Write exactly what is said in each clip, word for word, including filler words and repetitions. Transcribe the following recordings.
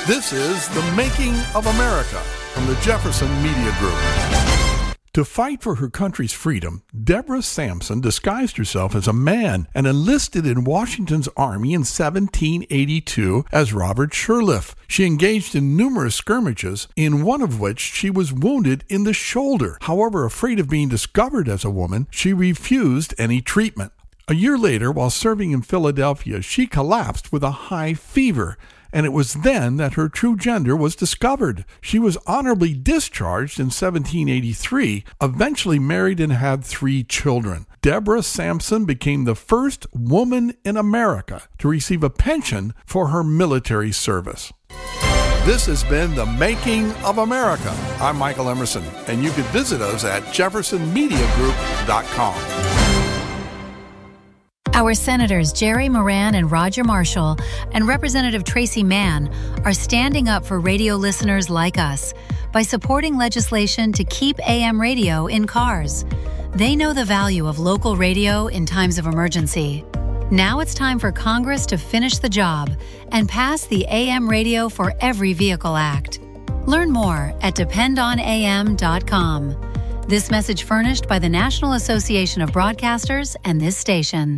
This is The Making of America from the Jefferson Media Group. To fight for her country's freedom, Deborah Sampson disguised herself as a man and enlisted in Washington's army in seventeen eighty-two as Robert Shirliffe. She engaged in numerous skirmishes, in one of which she was wounded in the shoulder. However, afraid of being discovered as a woman, she refused any treatment. A year later, while serving in Philadelphia, she collapsed with a high fever, and it was then that her true gender was discovered. She was honorably discharged in seventeen eighty-three, eventually married and had three children. Deborah Sampson became the first woman in America to receive a pension for her military service. This has been The Making of America. I'm Michael Emerson, and you can visit us at jefferson media group dot com. Our Senators Jerry Moran and Roger Marshall and Representative Tracy Mann are standing up for radio listeners like us by supporting legislation to keep A M radio in cars. They know the value of local radio in times of emergency. Now it's time for Congress to finish the job and pass the A M Radio for Every Vehicle Act. Learn more at depend on A M dot com. This message furnished by the National Association of Broadcasters and this station.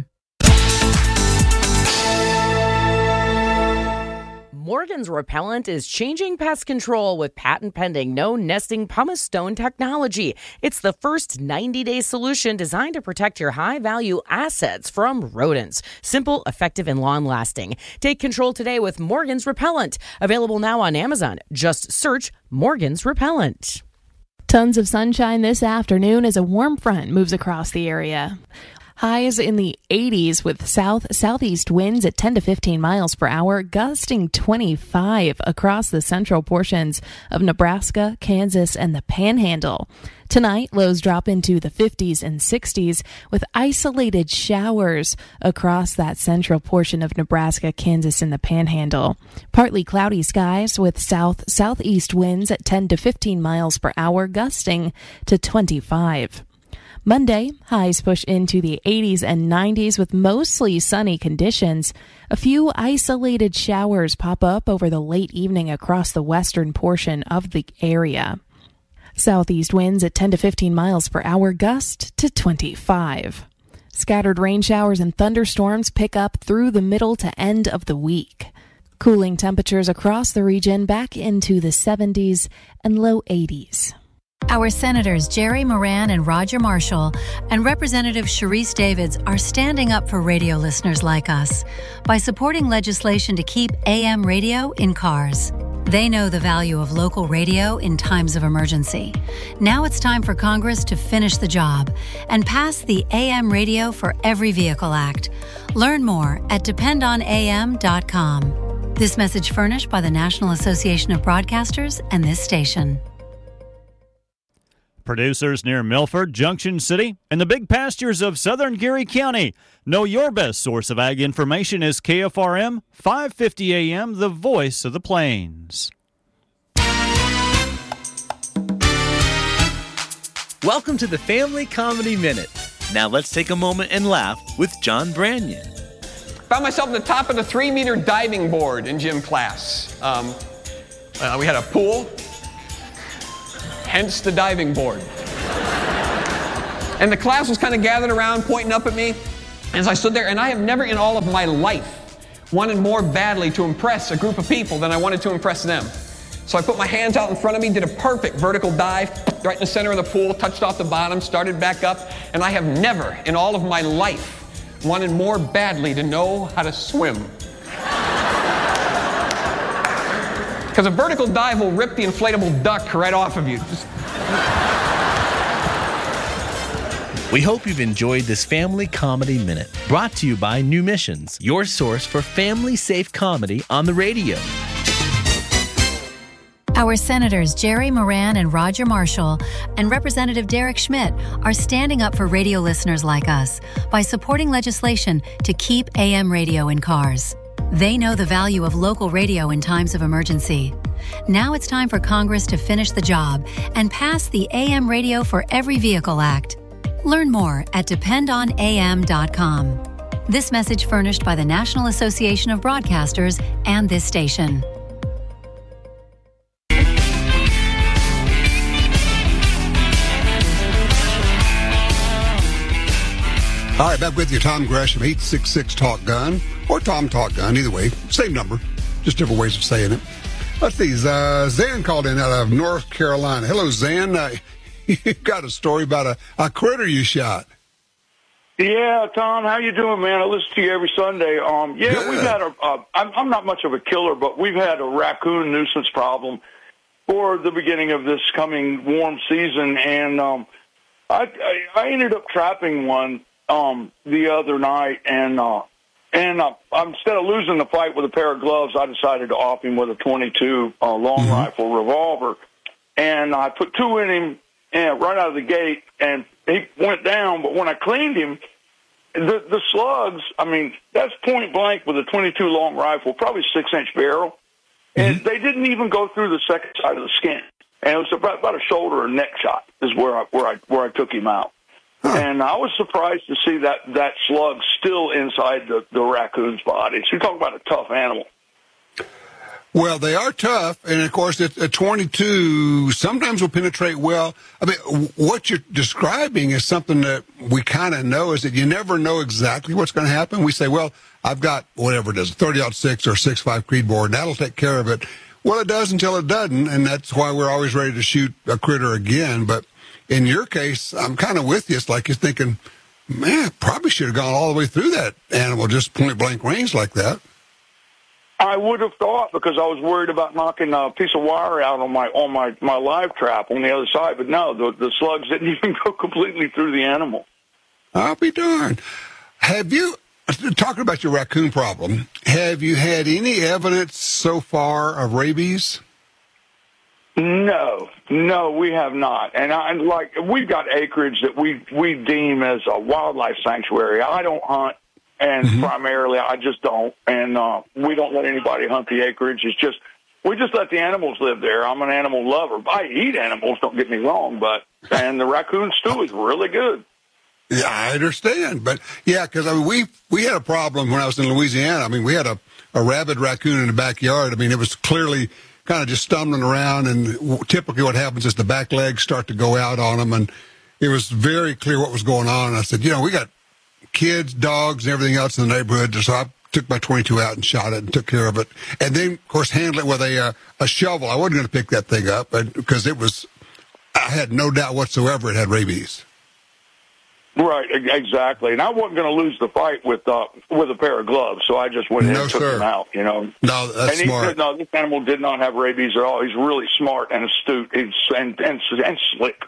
Morgan's Repellent is changing pest control with patent-pending no-nesting pumice stone technology. It's the first ninety-day solution designed to protect your high-value assets from rodents. Simple, effective, and long-lasting. Take control today with Morgan's Repellent. Available now on Amazon. Just search Morgan's Repellent. Tons of sunshine this afternoon as a warm front moves across the area. Highs in the eighties with south-southeast winds at ten to fifteen miles per hour, gusting twenty-five across the central portions of Nebraska, Kansas, and the Panhandle. Tonight, lows drop into the fifties and sixties with isolated showers across that central portion of Nebraska, Kansas, and the Panhandle. Partly cloudy skies with south-southeast winds at ten to fifteen miles per hour, gusting to twenty-five. Monday, highs push into the eighties and nineties with mostly sunny conditions. A few isolated showers pop up over the late evening across the western portion of the area. Southeast winds at ten to fifteen miles per hour, gust to twenty-five. Scattered rain showers and thunderstorms pick up through the middle to end of the week. Cooling temperatures across the region back into the seventies and low eighties. Our Senators Jerry Moran and Roger Marshall and Representative Sharice Davids are standing up for radio listeners like us by supporting legislation to keep A M radio in cars. They know the value of local radio in times of emergency. Now it's time for Congress to finish the job and pass the A M Radio for Every Vehicle Act. Learn more at depend on A M dot com. This message furnished by the National Association of Broadcasters and this station. Producers near Milford, Junction City, and the big pastures of southern Geary County. Know your best source of ag information is K F R M, five fifty A M, the voice of the plains. Welcome to the Family Comedy Minute. Now let's take a moment and laugh with John Branyan. Found myself at the top of the three-meter diving board in gym class. Um, uh, we had a pool. Hence the diving board. And the class was kind of gathered around, pointing up at me as I stood there, and I have never in all of my life wanted more badly to impress a group of people than I wanted to impress them. So I put my hands out in front of me, did a perfect vertical dive, right in the center of the pool, touched off the bottom, started back up, and I have never in all of my life wanted more badly to know how to swim. Because a vertical dive will rip the inflatable duck right off of you. Just... We hope you've enjoyed this Family Comedy Minute, brought to you by New Missions, your source for family-safe comedy on the radio. Our Senators Jerry Moran and Roger Marshall and Representative Derek Schmidt are standing up for radio listeners like us by supporting legislation to keep A M radio in cars. They know the value of local radio in times of emergency. Now it's time for Congress to finish the job and pass the A M Radio for Every Vehicle Act. Learn more at depend on A M dot com. This message furnished by the National Association of Broadcasters and this station. All right, back with you, Tom Gresham, eight six six talk gun, or Tom Talk Gun, either way, same number, just different ways of saying it. Let's see, uh, Zan called in out of North Carolina. Hello, Zan. Uh, you got a story about a, a critter you shot. Yeah, Tom, how you doing, man? I listen to you every Sunday. Um, yeah, Good. we've had a, uh, I'm, I'm not much of a killer, but we've had a raccoon nuisance problem for the beginning of this coming warm season, and um, I, I, I ended up trapping one um, the other night, and uh, and uh, instead of losing the fight with a pair of gloves, I decided to off him with a twenty-two uh, long Mm-hmm. rifle revolver, and I put two in him and right out of the gate, and he went down. But when I cleaned him, the the slugs, I mean, that's point blank with a twenty-two long rifle, probably six inch barrel, and they didn't even go through the second side of the skin. And it was about, about a shoulder or neck shot is where I where I where I took him out. Huh. And I was surprised to see that that slug still inside the, the raccoon's body. So you talk about a tough animal. Well, they are tough, and of course, at a twenty-two sometimes will penetrate well. I mean, what you're describing is something that we kind of know, is that you never know exactly what's going to happen. We say, well, I've got whatever it is, thirty aught six or six five Creedmoor, and that'll take care of it. Well, it does until it doesn't, and that's why we're always ready to shoot a critter again. But in your case, I'm kind of with you. It's like you're thinking, man, probably should have gone all the way through that animal, just point blank range like that. I would have thought, because I was worried about knocking a piece of wire out on my on my, my live trap on the other side. But no, the, the slugs didn't even go completely through the animal. I'll be darned. Have you, talking about your raccoon problem, have you had any evidence so far of rabies? No, no, we have not. And I like we've got acreage that we we deem as a wildlife sanctuary. I don't hunt. And mm-hmm. primarily, I just don't. And uh, we don't let anybody hunt the acreage. It's just, we just let the animals live there. I'm an animal lover. I eat animals, don't get me wrong, but, and the raccoon stew is really good. Yeah, I understand. But, yeah, because I mean, we we had a problem when I was in Louisiana. I mean, we had a, a rabid raccoon in the backyard. I mean, it was clearly kind of just stumbling around, and typically what happens is the back legs start to go out on them, and it was very clear what was going on. And I said, you know, we got kids, dogs, and everything else in the neighborhood. So I took my twenty-two out and shot it and took care of it. And then, of course, handled it with a uh, a shovel. I wasn't going to pick that thing up because it was, I had no doubt whatsoever it had rabies. Right, exactly. And I wasn't going to lose the fight with uh, with a pair of gloves, so I just went in no, and took sir. him out, you know. No, that's and he smart. Said, no, this animal did not have rabies at all. He's really smart and astute He's, and, and, and slick.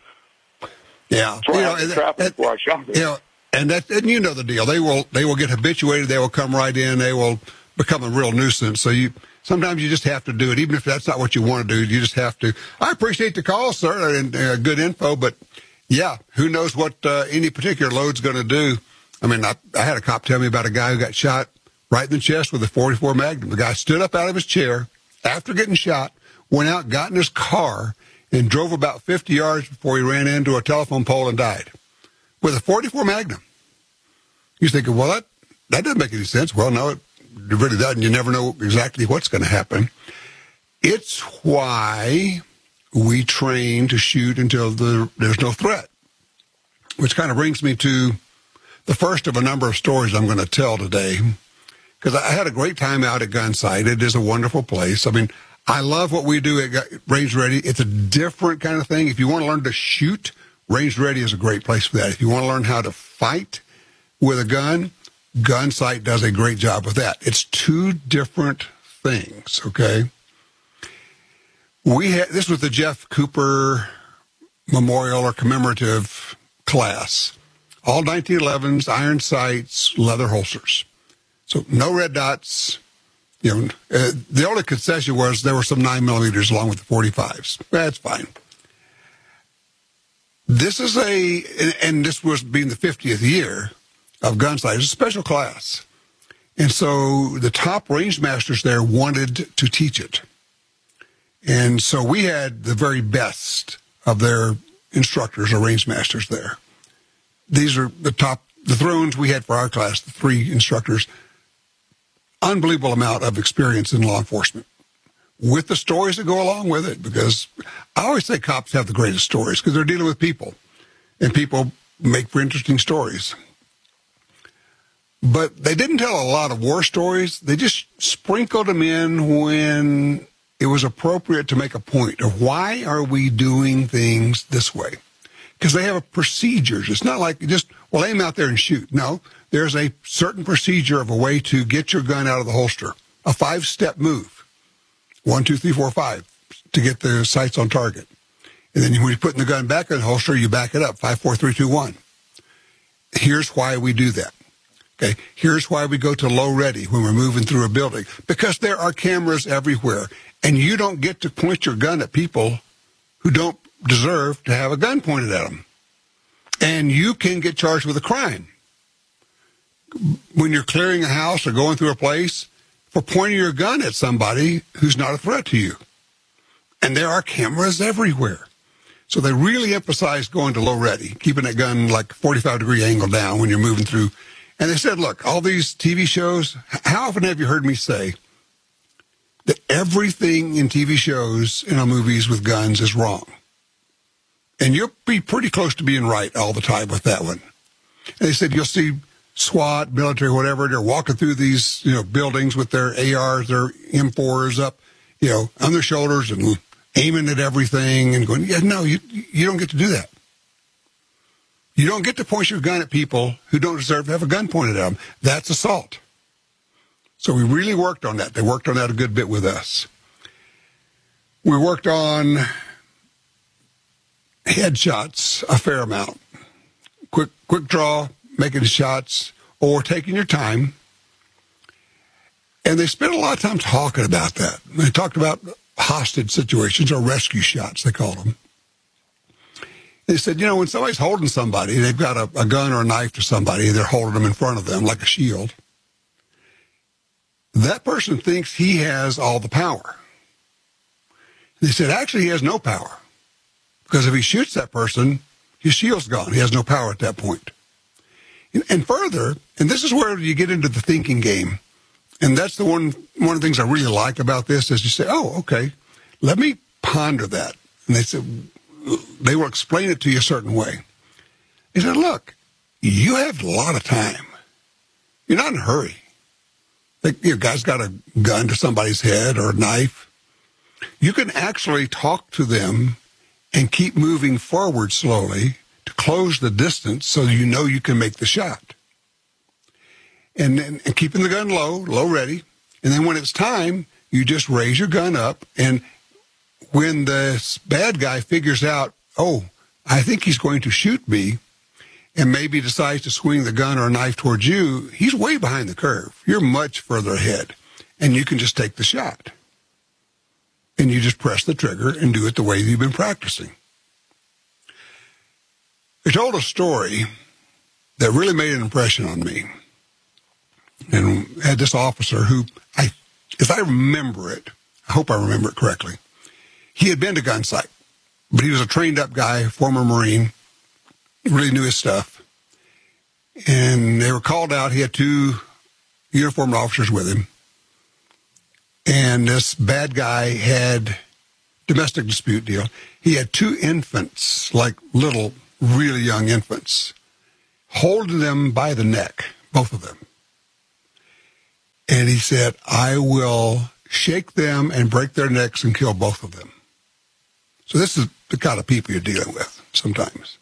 Yeah. So you I know, had to and, trap him and, before I shot him. You know, And that, and you know the deal. They will, they will get habituated. They will come right in. They will become a real nuisance. So you, sometimes you just have to do it, even if that's not what you want to do. You just have to. I appreciate the call, sir, and uh, good info. But yeah, who knows what uh, any particular load's going to do? I mean, I, I had a cop tell me about a guy who got shot right in the chest with a forty-four Magnum. The guy stood up out of his chair after getting shot, went out, got in his car, and drove about fifty yards before he ran into a telephone pole and died with a forty-four Magnum. You're thinking, well, that, that doesn't make any sense. Well, no, it really doesn't. You never know exactly what's going to happen. It's why we train to shoot until the, there's no threat, which kind of brings me to the first of a number of stories I'm going to tell today, because I had a great time out at Gunsight. It is a wonderful place. I mean, I love what we do at Range Ready. It's a different kind of thing. If you want to learn to shoot, Range Ready is a great place for that. If you want to learn how to fight with a gun, Gunsight does a great job with that. It's two different things, okay? We had, this was the Jeff Cooper Memorial or commemorative class. All nineteen elevens, iron sights, leather holsters. So no red dots. You know, uh, the only concession was there were some nine millimeters along with the forty-fives. That's fine. This is a, and this was being the fiftieth year of Gunsight. It's a special class. And so the top range masters there wanted to teach it. And so we had the very best of their instructors or range masters there. These are the top, the thrones we had for our class, the three instructors. Unbelievable amount of experience in law enforcement with the stories that go along with it, because I always say cops have the greatest stories because they're dealing with people, and people make for interesting stories. But they didn't tell a lot of war stories. They just sprinkled them in when it was appropriate to make a point of why are we doing things this way? Because they have a procedures. It's not like just, well, aim out there and shoot. No, there's a certain procedure of a way to get your gun out of the holster. A five-step move. One, two, three, four, five, to get the sights on target. And then when you're putting the gun back in the holster, you back it up. Five, four, three, two, one. Here's why we do that. Okay, here's why we go to low ready when we're moving through a building. Because there are cameras everywhere, and you don't get to point your gun at people who don't deserve to have a gun pointed at them. And you can get charged with a crime when you're clearing a house or going through a place for pointing your gun at somebody who's not a threat to you. And there are cameras everywhere. So they really emphasize going to low ready, keeping that gun like forty-five degree angle down when you're moving through. And they said, look, all these T V shows, how often have you heard me say that everything in T V shows and on movies with guns is wrong? And you'll be pretty close to being right all the time with that one. And they said you'll see SWAT, military, whatever, they're walking through these, you know, buildings with their A Rs, their M fours up, you know, on their shoulders and aiming at everything and going, yeah, no, you you don't get to do that. You don't get to point your gun at people who don't deserve to have a gun pointed at them. That's assault. So we really worked on that. They worked on that a good bit with us. We worked on headshots a fair amount. Quick, quick draw, making shots, or taking your time. And they spent a lot of time talking about that. They talked about hostage situations, or rescue shots, they called them. They said, you know, when somebody's holding somebody, they've got a, a gun or a knife to somebody, they're holding them in front of them like a shield. That person thinks he has all the power. They said, actually, he has no power. Because if he shoots that person, his shield's gone. He has no power at that point. And, and further, and this is where you get into the thinking game, and that's the one, one of the things I really like about this is you say, oh, okay, let me ponder that. And they said, they will explain it to you a certain way. He said, look, you have a lot of time. You're not in a hurry. Like, your guy's got a gun to somebody's head or a knife. You can actually talk to them and keep moving forward slowly to close the distance so you know you can make the shot. And, and, and keeping the gun low, low ready. And then when it's time, you just raise your gun up, and when the bad guy figures out, oh, I think he's going to shoot me, and maybe decides to swing the gun or a knife towards you, he's way behind the curve. You're much further ahead, and you can just take the shot. And you just press the trigger and do it the way you've been practicing. They told a story that really made an impression on me. And had this officer who, I, if I remember it, I hope I remember it correctly, he had been to gun sight, but he was a trained-up guy, former Marine, really knew his stuff. And they were called out. He had two uniformed officers with him. And this bad guy had domestic dispute deal. He had two infants, like little, really young infants, holding them by the neck, both of them. And he said, I will shake them and break their necks and kill both of them. So this is the kind of people you're dealing with sometimes.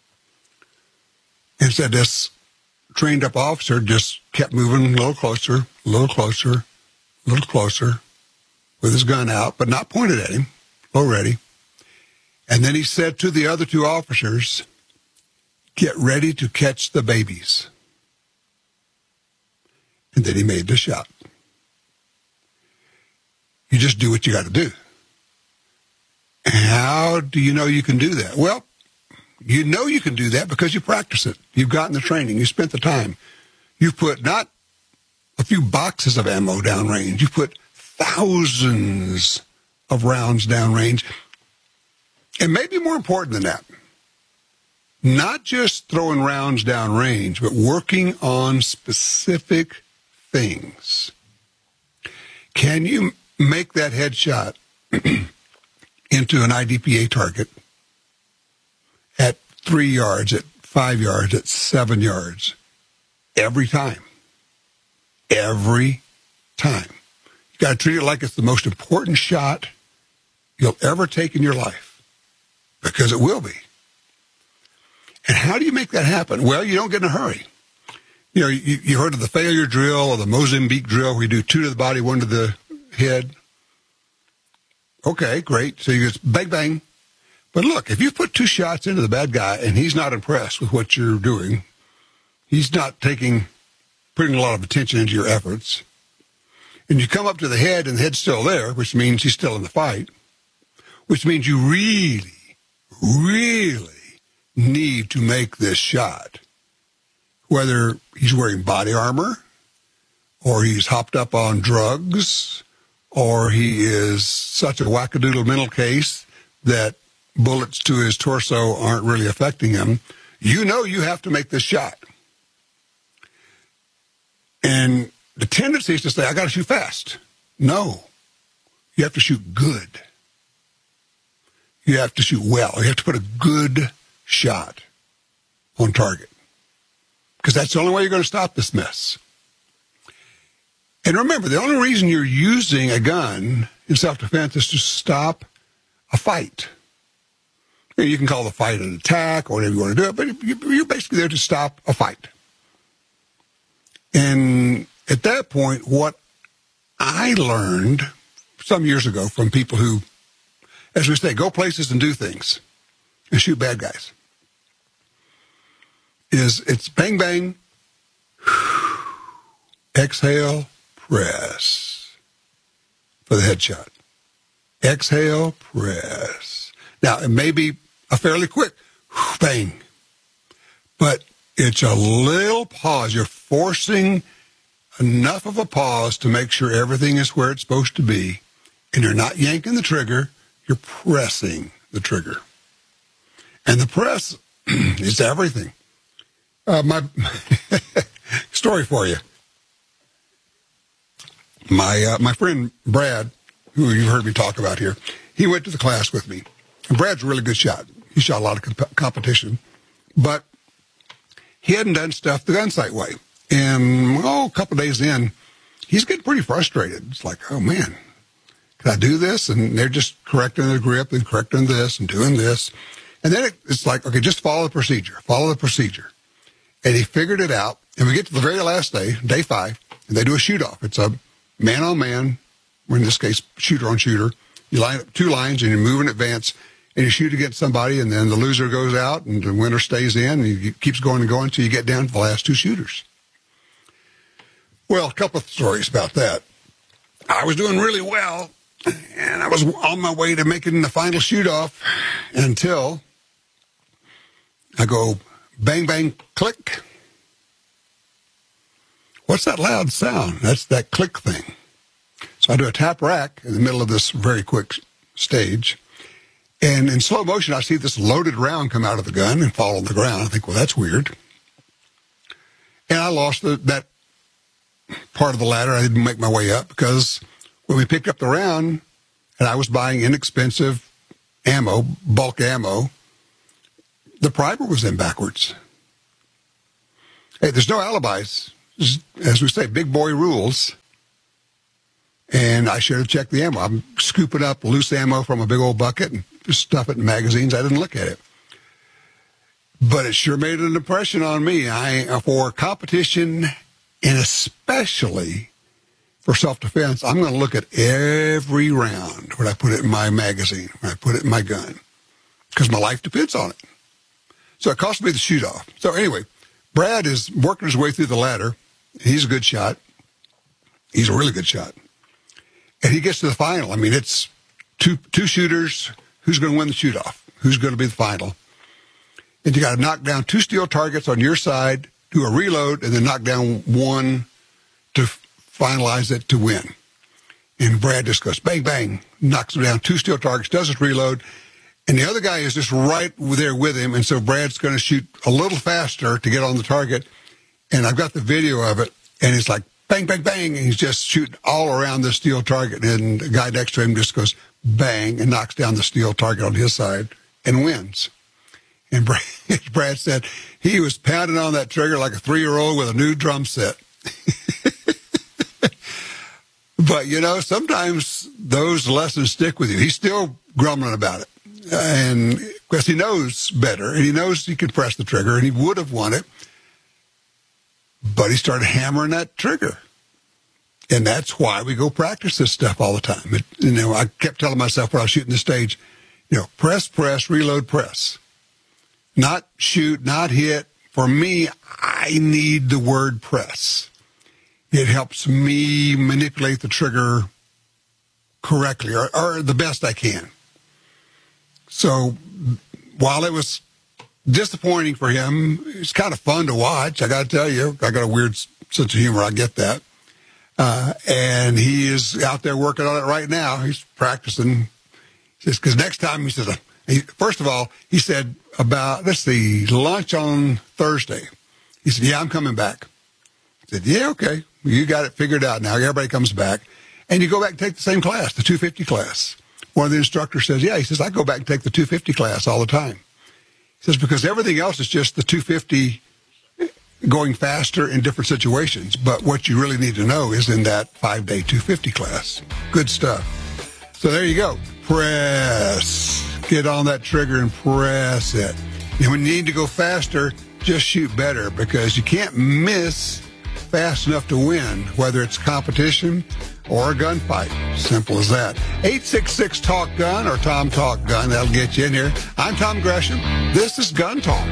And said this trained-up officer just kept moving a little closer, a little closer, a little closer, with his gun out, but not pointed at him, low ready. And then he said to the other two officers, get ready to catch the babies. And then he made the shot. You just do what you got to do. How do you know you can do that? Well, you know you can do that because you practice it. You've gotten the training. You spent the time. You've put not a few boxes of ammo downrange. You've put thousands of rounds downrange. And maybe more important than that, not just throwing rounds downrange, but working on specific things. Can you make that headshot into an I D P A target at three yards, at five yards, at seven yards every time? every time. You got to treat it like it's the most important shot you'll ever take in your life, because it will be. And how do you make that happen? Well, you don't get in a hurry. You know, you, you heard of the failure drill or the Mozambique drill where you do two to the body, one to the head. Okay, great. So you just bang, bang. But look, if you put two shots into the bad guy and he's not impressed with what you're doing, he's not taking, putting a lot of attention into your efforts, and you come up to the head and the head's still there, which means he's still in the fight, which means you really, really need to make this shot. Whether he's wearing body armor, or he's hopped up on drugs, or he is such a wackadoodle mental case that bullets to his torso aren't really affecting him, you know you have to make this shot. And the tendency is to say, I got to shoot fast. No. You have to shoot good. You have to shoot well. You have to put a good shot on target, because that's the only way you're going to stop this mess. And remember, the only reason you're using a gun in self-defense is to stop a fight. You can call the fight an attack or whatever you want to do it, but you're basically there to stop a fight. And at that point, what I learned some years ago from people who, as we say, go places and do things and shoot bad guys, is it's bang, bang, exhale, press for the headshot. Exhale, press. Now, it may be a fairly quick bang, but it's a little pause. You're forcing enough of a pause to make sure everything is where it's supposed to be, and you're not yanking the trigger, you're pressing the trigger. And the press is everything. Uh, my story for you. My uh, my friend Brad, who you've heard me talk about here, he went to the class with me. And Brad's a really good shot. He shot a lot of comp- competition. But he hadn't done stuff the gun sight way. And, oh, a couple of days in, he's getting pretty frustrated. It's like, oh, man, can I do this? And they're just correcting the grip and correcting this and doing this. And then it, it's like, okay, just follow the procedure. Follow the procedure. And he figured it out. And we get to the very last day, day five, and they do a shoot-off. It's a man-on-man, or in this case, shooter-on-shooter. You line up two lines, and you move in advance, and you shoot against somebody, and then the loser goes out, and the winner stays in, and he keeps going and going until you get down to the last two shooters. Well, a couple of stories about that. I was doing really well, and I was on my way to making the final shoot-off until I go bang, bang, click. What's that loud sound? That's that click thing. So I do a tap rack in the middle of this very quick stage. And in slow motion, I see this loaded round come out of the gun and fall on the ground. I think, well, that's weird. And I lost the, that part of the ladder. I didn't make my way up because when we picked up the round, and I was buying inexpensive ammo, bulk ammo, the primer was in backwards. Hey, there's no alibis. As we say, big boy rules. And I should have checked the ammo. I'm scooping up loose ammo from a big old bucket and just stuff it in magazines. I didn't look at it. But it sure made an impression on me. I, for competition, and especially for self-defense, I'm going to look at every round when I put it in my magazine, when I put it in my gun, because my life depends on it. So it cost me the shoot-off. So anyway, Brad is working his way through the ladder. He's a good shot. He's a really good shot. And he gets to the final. I mean, it's two two shooters. Who's going to win the shoot-off? Who's going to be the final? And you got to knock down two steel targets on your side, do a reload, and then knock down one to finalize it to win. And Brad just goes bang, bang, knocks down two steel targets, does his reload, and the other guy is just right there with him, and so Brad's going to shoot a little faster to get on the target. And I've got the video of it, and it's like bang, bang, bang, and he's just shooting all around the steel target, and the guy next to him just goes bang and knocks down the steel target on his side and wins. And Brad, Brad said he was pounding on that trigger like a three-year-old with a new drum set. But, you know, sometimes those lessons stick with you. He's still grumbling about it. And because he knows better, and he knows he can press the trigger, and he would have won it. But he started hammering that trigger. And that's why we go practice this stuff all the time. It, you know, I kept telling myself when I was shooting the stage, you know, press, press, reload, press. Not shoot, not hit. For me, I need the word press. It helps me manipulate the trigger correctly, or, or the best I can. So while it was disappointing for him, it's kind of fun to watch. I got to tell you, I got a weird sense of humor. I get that. Uh, and he is out there working on it right now. He's practicing. Because next time, he says, he, first of all, he said about, let's see, lunch on Thursday. He said, yeah, I'm coming back. I said, yeah, okay. You got it figured out now. Everybody comes back. And you go back and take the same class, the two fifty class. One of the instructors says, yeah, he says, I go back and take the two fifty class all the time. He says, because everything else is just the two fifty going faster in different situations. But what you really need to know is in that five-day two fifty class. Good stuff. So there you go. Press. Get on that trigger and press it. And when you need to go faster, just shoot better, because you can't miss fast enough to win, whether it's competition or a gunfight. Simple as that. eight six six talk gun or Tom Talk Gun. That'll get you in here. I'm Tom Gresham. This is Gun Talk.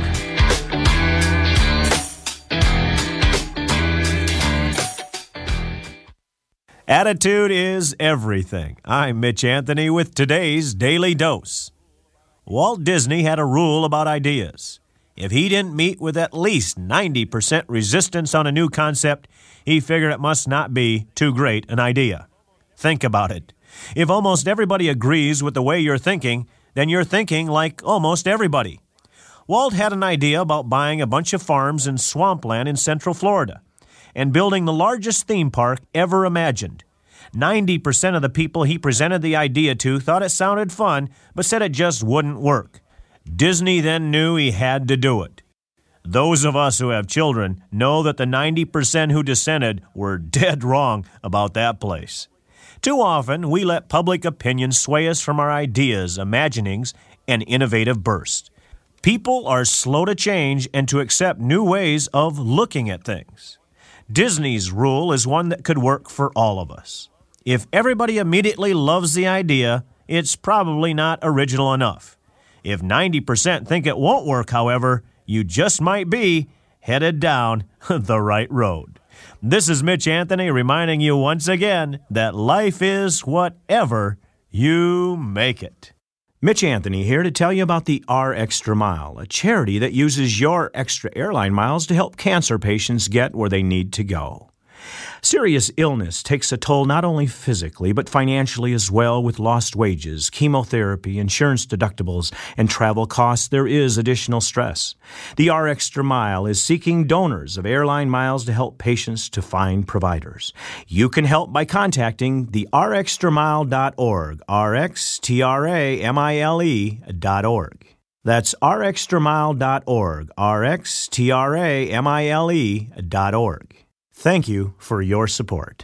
Attitude is everything. I'm Mitch Anthony with today's Daily Dose. Walt Disney had a rule about ideas. If he didn't meet with at least ninety percent resistance on a new concept, he figured it must not be too great an idea. Think about it. If almost everybody agrees with the way you're thinking, then you're thinking like almost everybody. Walt had an idea about buying a bunch of farms and swampland in Central Florida and building the largest theme park ever imagined. ninety percent of the people he presented the idea to thought it sounded fun, but said it just wouldn't work. Disney then knew he had to do it. Those of us who have children know that the ninety percent who dissented were dead wrong about that place. Too often, we let public opinion sway us from our ideas, imaginings, and innovative bursts. People are slow to change and to accept new ways of looking at things. Disney's rule is one that could work for all of us. If everybody immediately loves the idea, it's probably not original enough. If ninety percent think it won't work, however, you just might be headed down the right road. This is Mitch Anthony reminding you once again that life is whatever you make it. Mitch Anthony here to tell you about the R Extra Mile, a charity that uses your extra airline miles to help cancer patients get where they need to go. Serious illness takes a toll not only physically, but financially as well. With lost wages, chemotherapy, insurance deductibles, and travel costs, there is additional stress. The R Extra Mile is seeking donors of airline miles to help patients to find providers. You can help by contacting the r extra mile dot org, R X T R A M I L E dot org. That's r extra mile dot org, R X T R A M I L E dot org. Thank you for your support.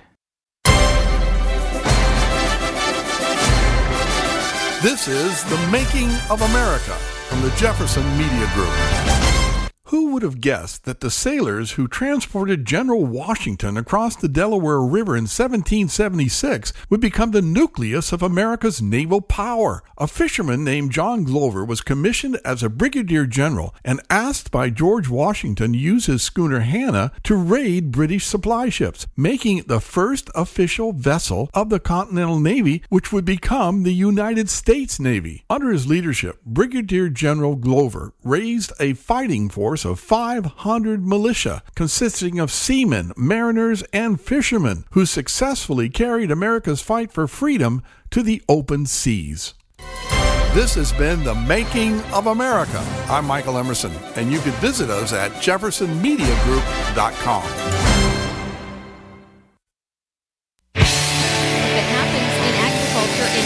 This is The Making of America from the Jefferson Media Group. Who would have guessed that the sailors who transported General Washington across the Delaware River in seventeen seventy-six would become the nucleus of America's naval power? A fisherman named John Glover was commissioned as a brigadier general and asked by George Washington to use his schooner Hannah to raid British supply ships, making it the first official vessel of the Continental Navy, which would become the United States Navy. Under his leadership, Brigadier General Glover raised a fighting force of five hundred militia, consisting of seamen, mariners, and fishermen, who successfully carried America's fight for freedom to the open seas. This has been The Making of America. I'm Michael Emerson, and you can visit us at jefferson media group dot com.